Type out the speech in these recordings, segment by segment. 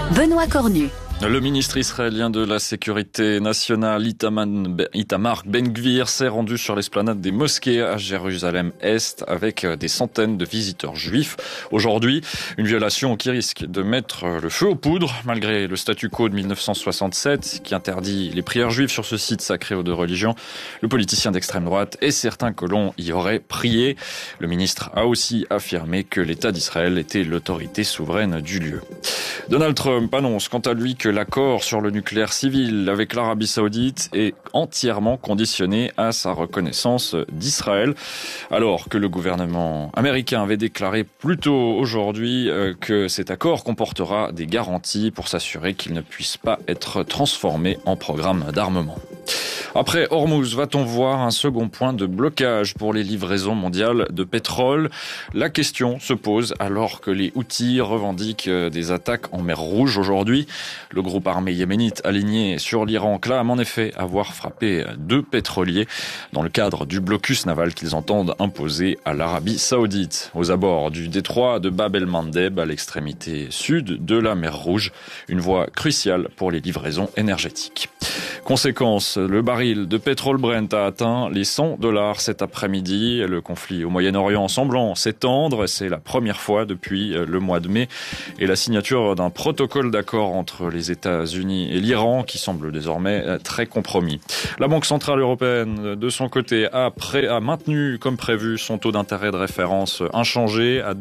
Benoît Cornu. Le ministre israélien de la Sécurité nationale, Itamar Ben-Gvir, s'est rendu sur l'esplanade des mosquées à Jérusalem-Est avec des centaines de visiteurs juifs. Aujourd'hui, une violation qui risque de mettre le feu aux poudres, malgré le statu quo de 1967 qui interdit les prières juives sur ce site sacré aux deux religions. Le politicien d'extrême droite et certains colons y auraient prié. Le ministre a aussi affirmé que l'État d'Israël était l'autorité souveraine du lieu. Donald Trump annonce quant à lui que l'accord sur le nucléaire civil avec l'Arabie Saoudite est entièrement conditionné à sa reconnaissance d'Israël, alors que le gouvernement américain avait déclaré plus tôt aujourd'hui que cet accord comportera des garanties pour s'assurer qu'il ne puisse pas être transformé en programme d'armement. Après Hormuz, va-t-on voir un second point de blocage pour les livraisons mondiales de pétrole? La question se pose alors que les Houthis revendiquent des attaques en mer Rouge aujourd'hui. Le groupe armé yéménite aligné sur l'Iran clame en effet avoir frappé 2 pétroliers dans le cadre du blocus naval qu'ils entendent imposer à l'Arabie Saoudite. Aux abords du détroit de Bab el-Mandeb à l'extrémité sud de la mer Rouge, une voie cruciale pour les livraisons énergétiques. Conséquence, le baril de pétrole Brent a atteint les $100 cet après-midi. Le conflit au Moyen-Orient semblant s'étendre, c'est la première fois depuis le mois de mai, et la signature d'un protocole d'accord entre les États-Unis et l'Iran qui semble désormais très compromis. La Banque centrale européenne, de son côté, a maintenu comme prévu son taux d'intérêt de référence inchangé à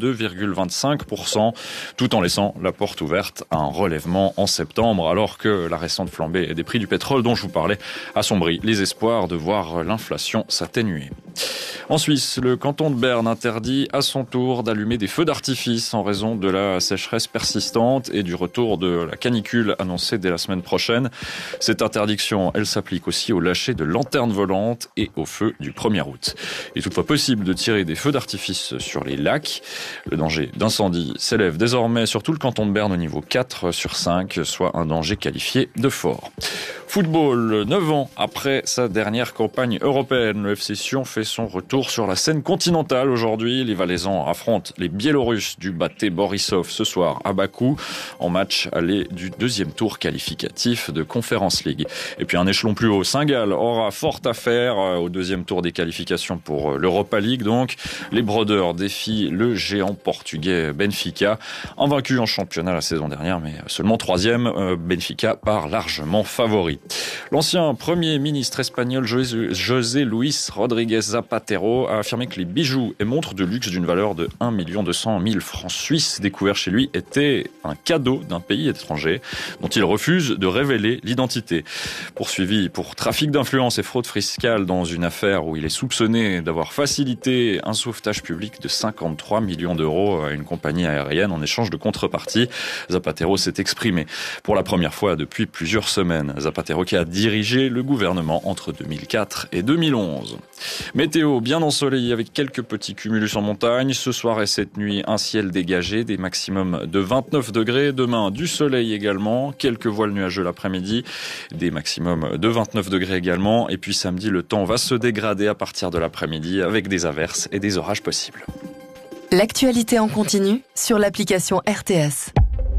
2,25%, tout en laissant la porte ouverte à un relèvement en septembre, alors que la récente flambée des prix du pétrole dont je vous parlais assombrit les espoirs de voir l'inflation s'atténuer. En Suisse, le canton de Berne interdit à son tour d'allumer des feux d'artifice en raison de la sécheresse persistante et du retour de la canicule annoncée dès la semaine prochaine. Cette interdiction, elle s'applique aussi au lâcher de lanternes volantes et aux feux du 1er août. Il est toutefois possible de tirer des feux d'artifice sur les lacs. Le danger d'incendie s'élève désormais sur tout le canton de Berne au niveau 4 sur 5, soit un danger qualifié de fort. Football, 9 ans après sa dernière campagne européenne, le FC Sion fait son retour sur la scène continentale aujourd'hui. Les Valaisans affrontent les Biélorusses du Baté Borisov ce soir à Bakou en match aller du 2e tour qualificatif de Conference League. Et puis un échelon plus haut, Saint-Gall aura fort à faire au 2e tour des qualifications pour l'Europa League. Donc les Brodeurs défient le géant portugais Benfica, invaincu en championnat la saison dernière, mais seulement 3e. Benfica part largement favori. L'ancien premier ministre espagnol José Luis Rodríguez Zapatero a affirmé que les bijoux et montres de luxe d'une valeur de 1 200 000 francs suisses découverts chez lui étaient un cadeau d'un pays étranger dont il refuse de révéler l'identité. Poursuivi pour trafic d'influence et fraude fiscale dans une affaire où il est soupçonné d'avoir facilité un sauvetage public de 53 millions d'euros à une compagnie aérienne en échange de contrepartie, Zapatero s'est exprimé pour la première fois depuis plusieurs semaines. Zapatero qui a dirigé le gouvernement entre 2004 et 2011. Météo bien ensoleillé avec quelques petits cumulus en montagne. Ce soir et cette nuit, un ciel dégagé, des maximums de 29 degrés. Demain, du soleil également, quelques voiles nuageux l'après-midi, des maximums de 29 degrés également. Et puis samedi, le temps va se dégrader à partir de l'après-midi avec des averses et des orages possibles. L'actualité en continu sur l'application RTS.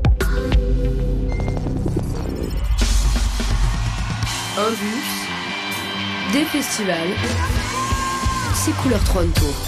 Un bus, des festivals, c'est Couleur 3 on Tour.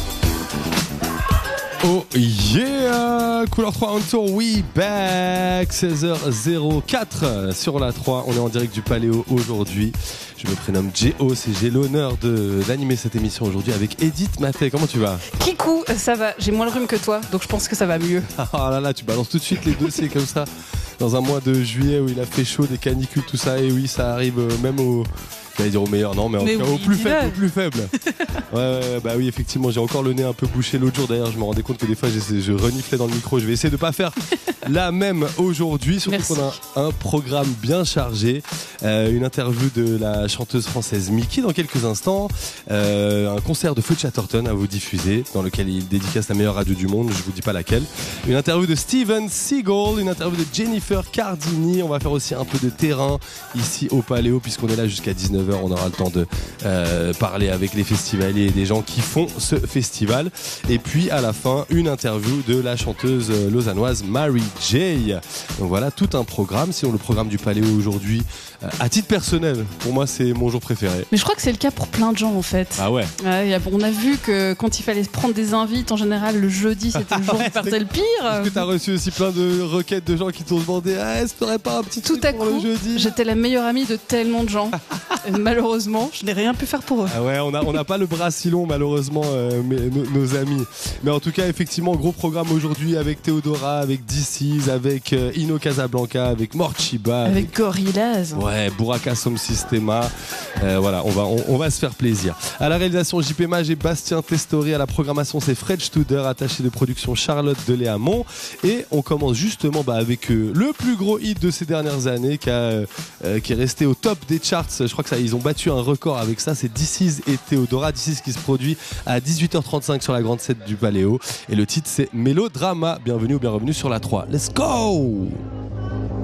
Oh yeah, Couleur 3 on Tour, we back, 16h04 sur la 3, on est en direct du Paléo aujourd'hui. Je me prénomme J.O. et j'ai l'honneur d'animer cette émission aujourd'hui avec Edith Mathé. Comment tu vas? Kikou, ça va, j'ai moins le rhume que toi, donc je pense que ça va mieux. Ah là là, tu balances tout de suite les dossiers comme ça. Dans un mois de juillet où il a fait chaud, des canicules, tout ça, et oui, ça arrive même au... J'allais dire au meilleur, non, mais en tout cas au plus faible. Ouais, bah oui, effectivement, j'ai encore le nez un peu bouché l'autre jour. D'ailleurs, je me rendais compte que des fois, je reniflais dans le micro. Je vais essayer de pas faire la même aujourd'hui, surtout qu'on a un programme bien chargé. Une interview de la chanteuse française Miki dans quelques instants. Un concert de Feu Chatterton à vous diffuser, dans lequel il dédicace la meilleure radio du monde, je vous dis pas laquelle. Une interview de Steven Seagal, une interview de Jennifer Cardini. On va faire aussi un peu de terrain ici au Paléo, puisqu'on est là jusqu'à 19h. On aura le temps de parler avec les festivaliers et des gens qui font ce festival. Et puis à la fin, une interview de la chanteuse lausannoise Marie DJ. Donc voilà, tout un programme. Sinon, le programme du Paléo aujourd'hui, à titre personnel, pour moi, c'est mon jour préféré. Mais je crois que c'est le cas pour plein de gens en fait. Ah ouais. On a vu que quand il fallait prendre des invites, en général, le jeudi, c'était le jour où partait le pire. Est-ce que t'as reçu aussi plein de requêtes de gens qui t'ont demandé est-ce que t'aurais pas un petit truc pour le jeudi ? J'étais la meilleure amie de tellement de gens. Et malheureusement, je n'ai rien pu faire pour eux. Ah ouais, on n'a pas le bras si long malheureusement, nos amis. Mais en tout cas, effectivement, gros programme aujourd'hui avec Théodora, avec DC's, avec Ino Casablanca, avec Morchiba, avec Gorillaz. Ouais, Buraka Sound Systema. Voilà, on va se faire plaisir. À la réalisation, JP Mage et Bastien Testori. À la programmation, c'est Fred Studer, attaché de production Charlotte Deléamont. Et on commence justement avec le plus gros hit de ces dernières années qui est resté au top des charts. Je crois que ils ont battu un record avec ça. C'est DC's et Théodora. DC's qui se produit à 18h35 sur la grande scène du Paléo. Et le titre, c'est Mélodrama. Bienvenue ou bienvenue sur la 3. Let's go!